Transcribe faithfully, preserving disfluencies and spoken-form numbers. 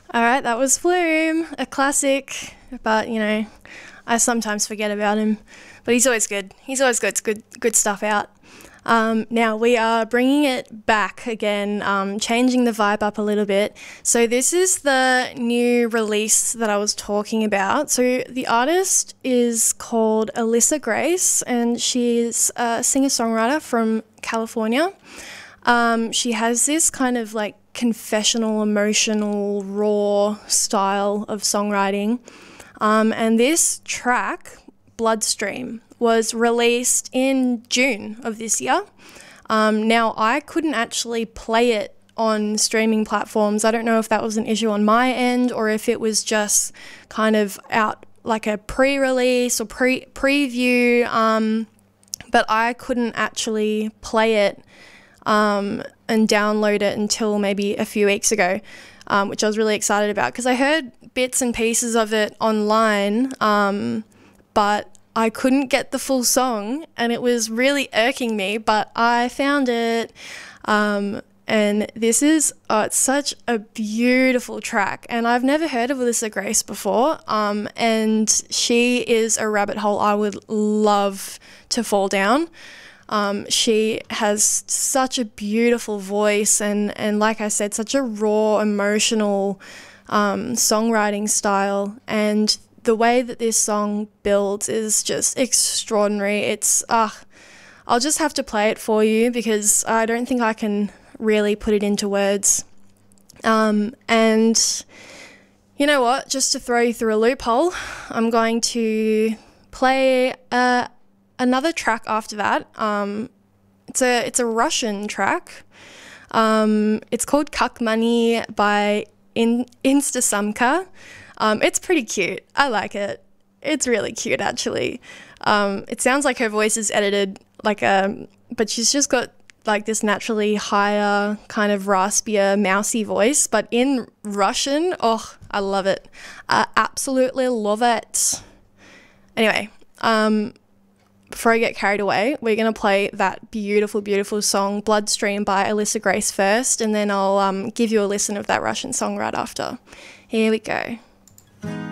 All right, that was Flume, a classic, but you know, I sometimes forget about him, but he's always good. He's always got good, good stuff out. Um, now we are bringing it back again, um, changing the vibe up a little bit. So this is the new release that I was talking about. So the artist is called Alyssa Grace, and she's a singer-songwriter from California. Um, she has this kind of like confessional, emotional, raw style of songwriting. Um, and this track, Bloodstream, was released in June of this year. Um, now, I couldn't actually play it on streaming platforms. I don't know if that was an issue on my end or if it was just kind of out like a pre-release or pre preview, um, but I couldn't actually play it um, and download it until maybe a few weeks ago, um, which I was really excited about because I heard bits and pieces of it online, um, but I couldn't get the full song and it was really irking me, but I found it. Um, and this is, oh, it's such a beautiful track. And I've never heard of Alyssa Grace before. Um, and she is a rabbit hole I would love to fall down. Um, she has such a beautiful voice and, and like I said, such a raw, emotional um, songwriting style. And the way that this song builds is just extraordinary. It's, uh, I'll just have to play it for you because I don't think I can really put it into words. Um, and you know what? Just to throw you through a loophole, I'm going to play uh, another track after that. Um, it's a it's a Russian track. Um, it's called Kak Money by In- Instasamka. Um, it's pretty cute. I like it. It's really cute, actually. Um, it sounds like her voice is edited, like a, but she's just got like this naturally higher, kind of raspier, mousy voice. But in Russian, oh, I love it. I absolutely love it. Anyway, um, before I get carried away, we're going to play that beautiful, beautiful song, Bloodstream by Alyssa Grace first, and then I'll um, give you a listen of that Russian song right after. Here we go.